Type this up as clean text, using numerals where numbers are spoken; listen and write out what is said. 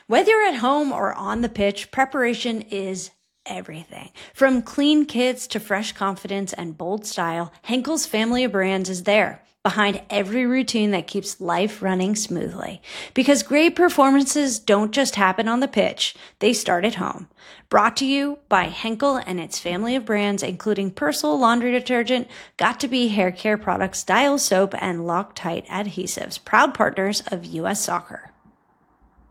Whether you're at home or on the pitch, preparation is everything. From clean kits to fresh confidence and bold style, Henkel's family of brands is there behind every routine that keeps life running smoothly. Because great performances don't just happen on the pitch, they start at home. Brought to you by Henkel and its family of brands, including Persil laundry detergent, Got2b hair care products, Dial soap, and Loctite adhesives, proud partners of U.S. Soccer.